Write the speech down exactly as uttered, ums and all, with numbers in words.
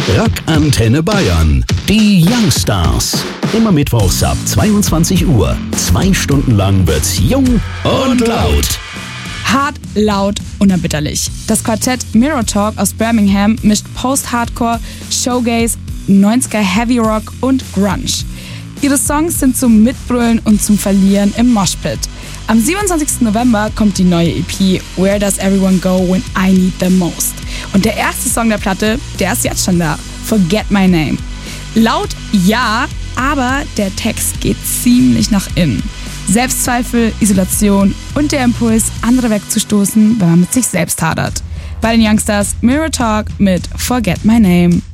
Rock Antenne Bayern. Die Youngstars. Immer mittwochs ab zweiundzwanzig Uhr. Zwei Stunden lang wird's jung und laut. Hart, laut, unerbitterlich. Das Quartett Mirror Talk aus Birmingham mischt Post-Hardcore, Showgaze, neunziger Heavy Rock und Grunge. Ihre Songs sind zum Mitbrüllen und zum Verlieren im Moshpit. Am siebenundzwanzigsten November kommt die neue E P Where Does Everyone Go When I Need Them Most? Und der erste Song der Platte, der ist jetzt schon da. Forget My Name. Laut ja, aber der Text geht ziemlich nach innen. Selbstzweifel, Isolation und der Impuls, andere wegzustoßen, wenn man mit sich selbst hadert. Bei den Youngstars Mirror Talk mit Forget My Name.